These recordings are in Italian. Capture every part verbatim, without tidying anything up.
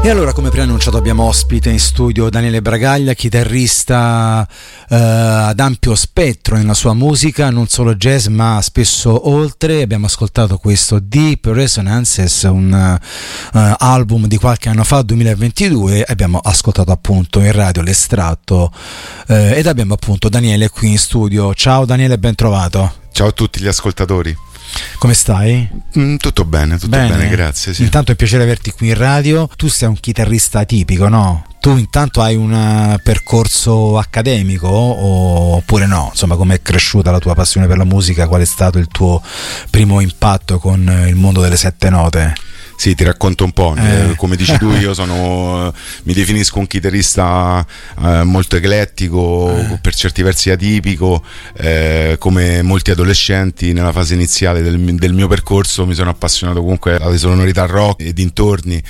E allora, come preannunciato, abbiamo ospite in studio Daniele Bragaglia, chitarrista eh, ad ampio spettro nella sua musica, non solo jazz ma spesso oltre. Abbiamo ascoltato questo Deep Resonances, un uh, album di qualche anno fa, duemilaventidue. Abbiamo ascoltato appunto in radio l'estratto eh, ed abbiamo appunto Daniele qui in studio. Ciao Daniele, ben trovato. Ciao a tutti gli ascoltatori. Come stai? Mm, tutto bene, tutto bene, bene grazie. Sì. Intanto è un piacere averti qui in radio. Tu sei un chitarrista atipico, no? Tu intanto hai un percorso accademico oppure no? Insomma, come è cresciuta la tua passione per la musica? Qual è stato il tuo primo impatto con il mondo delle sette note? Sì, ti racconto un po', eh. come dici tu, io sono mi definisco un chitarrista eh, molto eclettico, eh. per certi versi atipico, eh, come molti adolescenti nella fase iniziale del, del mio percorso mi sono appassionato comunque alle sonorità rock e dintorni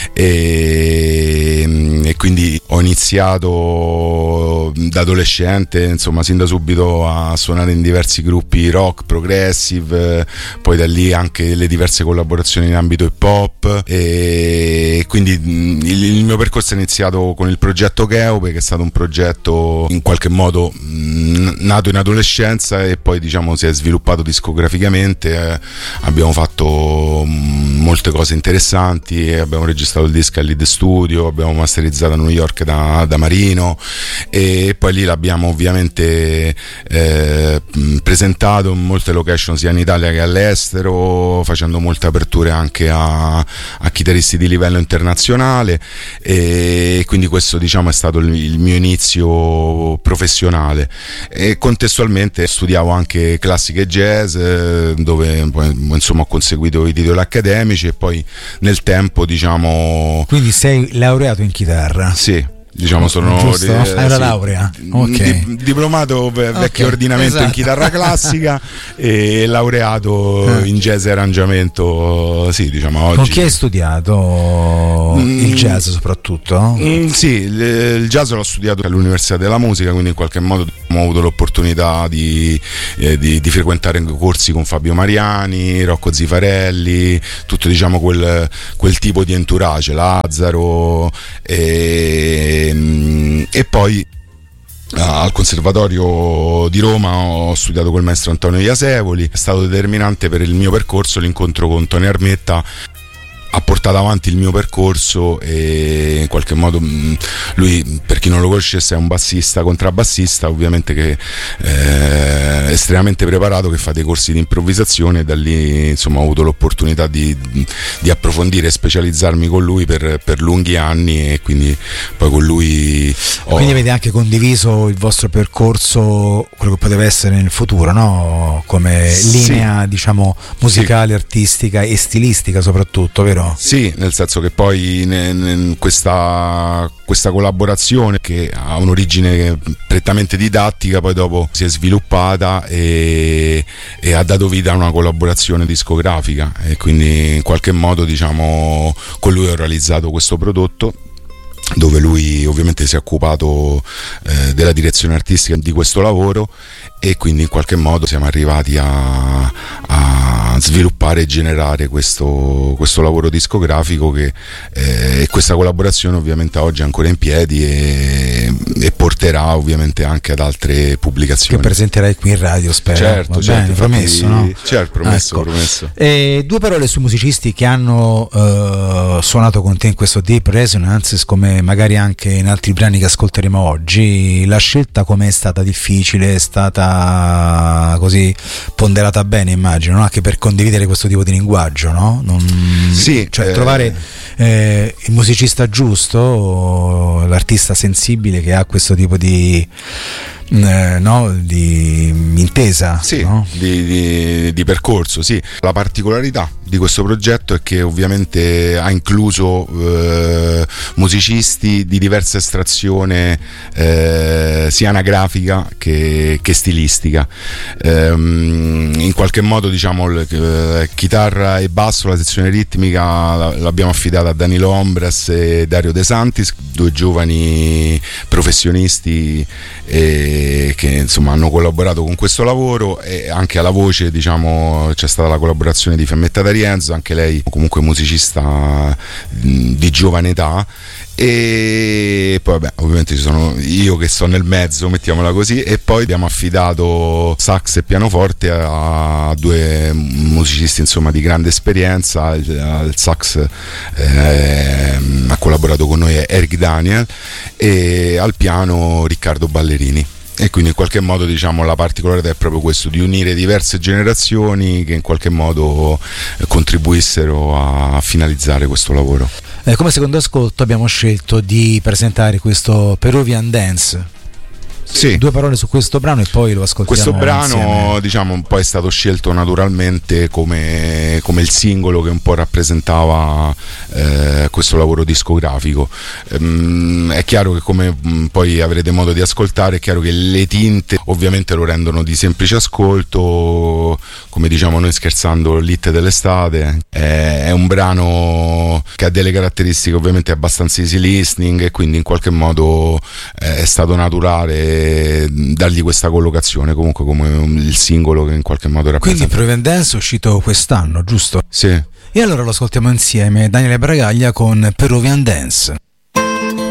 e, e quindi ho iniziato da adolescente, insomma, sin da subito a suonare in diversi gruppi rock, progressive, poi da lì anche le diverse collaborazioni in ambito hip hop. E quindi il, il mio percorso è iniziato con il progetto Cheope, che è stato un progetto in qualche modo mh, nato in adolescenza e poi diciamo si è sviluppato discograficamente. Eh, abbiamo fatto mh, molte cose interessanti, abbiamo registrato il disco al Lead Studio, abbiamo masterizzato a New York da, da Marino e poi lì l'abbiamo ovviamente eh, presentato in molte location sia in Italia che all'estero, facendo molte aperture anche a a chitarristi di livello internazionale e quindi questo diciamo è stato il, il mio inizio professionale e contestualmente studiavo anche classiche jazz dove poi, insomma ho conseguito i titoli accademici e poi nel tempo diciamo. Quindi sei laureato in chitarra? Sì. Diciamo sono giusto? Eh, Hai la sì, laurea? Okay. Di, diplomato vecchio okay, ordinamento esatto. in chitarra classica e laureato eh. in jazz e arrangiamento, sì, diciamo oggi. Con chi hai studiato mm, il jazz soprattutto? Mm, sì, il, il jazz l'ho studiato all'Università della Musica, quindi in qualche modo ho avuto l'opportunità di, eh, di, di frequentare corsi con Fabio Mariani, Rocco Zifarelli, tutto diciamo quel, quel tipo di entourage, Lazzaro e e poi al Conservatorio di Roma ho studiato col maestro Antonio Iasevoli. È stato determinante per il mio percorso l'incontro con Tony Armetta, ha portato avanti il mio percorso e in qualche modo lui, per chi non lo conoscesse, è un bassista contrabbassista ovviamente che è estremamente preparato, che fa dei corsi di improvvisazione e da lì insomma ho avuto l'opportunità di, di approfondire e specializzarmi con lui per, per lunghi anni e quindi poi con lui ho... Quindi avete anche condiviso il vostro percorso, quello che poteva essere nel futuro, no? Come linea sì. diciamo musicale, sì. artistica e stilistica soprattutto, vero? Sì, nel senso che poi ne, ne, questa, questa collaborazione che ha un'origine prettamente didattica poi dopo si è sviluppata e, e ha dato vita a una collaborazione discografica e quindi in qualche modo diciamo con lui ho realizzato questo prodotto dove lui ovviamente si è occupato eh, della direzione artistica di questo lavoro e quindi in qualche modo siamo arrivati a, a sviluppare e generare questo, questo lavoro discografico che eh, e questa collaborazione ovviamente oggi è ancora in piedi e, e porterà ovviamente anche ad altre pubblicazioni che presenterai qui in radio, spero. Certo, Va certo, bene, promesso, no? Certo, promesso, ecco. promesso. E due parole sui musicisti che hanno uh, suonato con te in questo Deep Resonances, come magari anche in altri brani che ascolteremo oggi. La scelta com'è stata? Difficile? È stata così ponderata bene, immagino, no? Anche per condividere questo tipo di linguaggio, no? Non, sì, cioè eh... trovare eh, il musicista giusto, l'artista sensibile che ha questo tipo di Eh, no, di intesa, sì, no? di, di, di percorso, sì. La particolarità di questo progetto è che ovviamente ha incluso eh, musicisti di diversa estrazione eh, sia anagrafica che, che stilistica. Ehm, in qualche modo diciamo eh, chitarra e basso, la sezione ritmica l'abbiamo affidata a Danilo Ombras e Dario De Santis, due giovani professionisti e e che insomma hanno collaborato con questo lavoro, e anche alla voce diciamo c'è stata la collaborazione di Fiammetta D'Arienzo, anche lei comunque musicista di giovane età. E poi vabbè, ovviamente ci sono io che sto nel mezzo, mettiamola così, e poi abbiamo affidato sax e pianoforte a due musicisti insomma di grande esperienza. Al sax eh, ha collaborato con noi Eric Daniel e al piano Riccardo Ballerini. E quindi in qualche modo diciamo la particolarità è proprio questo, di unire diverse generazioni che in qualche modo contribuissero a finalizzare questo lavoro. Eh, come secondo ascolto abbiamo scelto di presentare questo Peruvian Dance. Sì. Due parole su questo brano e poi lo ascoltiamo. Questo brano insieme. diciamo poi è stato scelto naturalmente come, come il singolo che un po' rappresentava eh, questo lavoro discografico. Ehm, è chiaro che come mh, poi avrete modo di ascoltare, è chiaro che le tinte ovviamente lo rendono di semplice ascolto, come diciamo noi scherzando l'hit dell'estate. È, è un brano che ha delle caratteristiche ovviamente abbastanza easy listening e quindi in qualche modo eh, è stato naturale dargli questa collocazione comunque come il singolo che in qualche modo rappresenta. Quindi Peruvian Dance è uscito quest'anno, giusto? Sì. E allora lo ascoltiamo insieme, Daniele Bragaglia con Peruvian Dance.